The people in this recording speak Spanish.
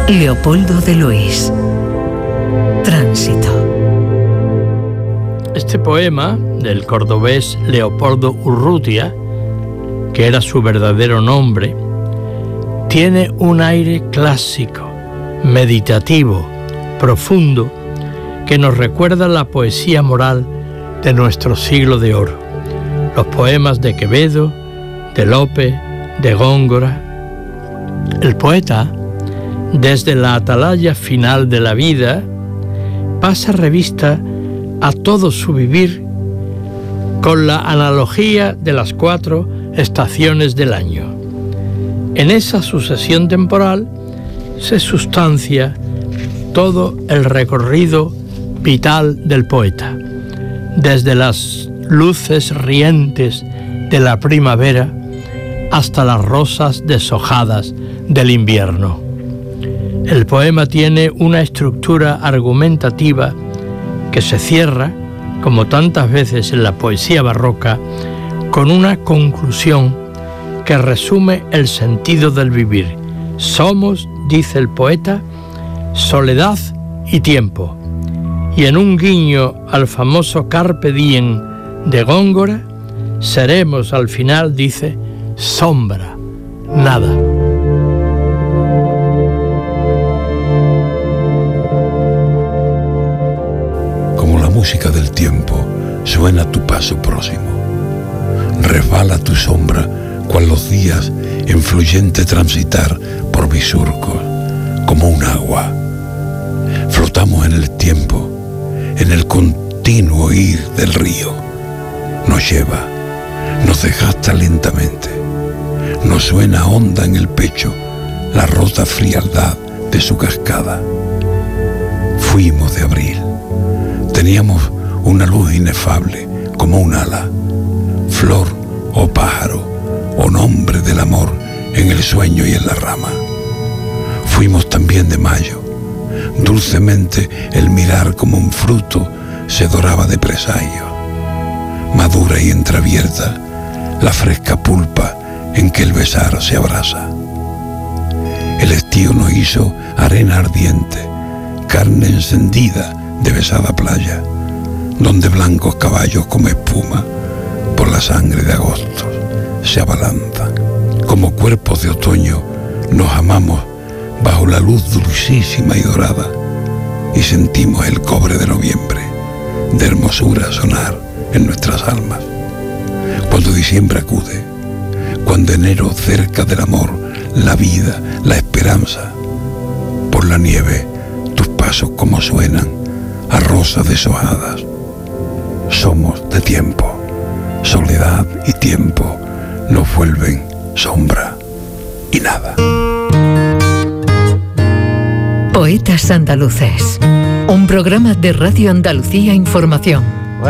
Leopoldo de Luis. Tránsito. Este poema del cordobés Leopoldo Urrutia, que era su verdadero nombre, tiene un aire clásico, meditativo, profundo, que nos recuerda la poesía moral de nuestro siglo de oro. Los poemas de Quevedo, de Lope, de Góngora. El poeta, desde la atalaya final de la vida, pasa revista a todo su vivir con la analogía de las 4 estaciones del año. En esa sucesión temporal se sustancia todo el recorrido vital del poeta, desde las luces rientes de la primavera hasta las rosas deshojadas del invierno. El poema tiene una estructura argumentativa que se cierra, como tantas veces en la poesía barroca, con una conclusión que resume el sentido del vivir. Somos, dice el poeta, soledad y tiempo. Y en un guiño al famoso Carpe Diem de Góngora, seremos al final, dice, sombra, nada. Como la música del tiempo, suena tu paso próximo. Resbala tu sombra, cual los días en fluyente transitar por mis surcos, como un agua. Flotamos en el tiempo, en el continuo ir del río. Nos lleva, nos desgasta lentamente, nos suena honda en el pecho la rota frialdad de su cascada. Fuimos de abril, teníamos una luz inefable como un ala, flor o pájaro o nombre del amor en el sueño y en la rama. Fuimos también de mayo, dulcemente el mirar como un fruto se doraba de presagio, madura y entreabierta la fresca pulpa en que el besar se abrasa. El estío nos hizo arena ardiente, carne encendida de besada playa, donde blancos caballos como espuma por la sangre de agosto se abalanzan. Como cuerpos de otoño nos amamos bajo la luz dulcísima y dorada y sentimos el cobre de noviembre de hermosura sonar en nuestras almas. Cuando diciembre acude, cuando enero cerca del amor, la vida, la esperanza, por la nieve tus pasos como suenan a rosas deshojadas. Somos de tiempo, soledad y tiempo nos vuelven sombra y nada. Poetas Andaluces, un programa de Radio Andalucía Información.